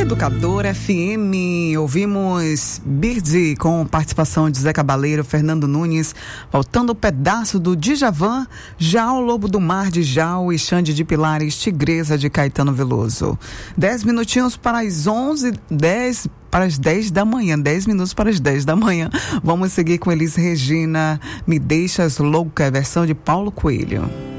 Educador FM, ouvimos Bird com participação de Zé Cabaleiro, Fernando Nunes, faltando o pedaço do Djavan, já o Lobo do Mar de Jal e Xande de Pilares, Tigresa de Caetano Veloso. 10 minutinhos para as 10 da manhã, 10 minutos para as 10 da manhã. Vamos seguir com Elis Regina, Me Deixas Louca, versão de Paulo Coelho.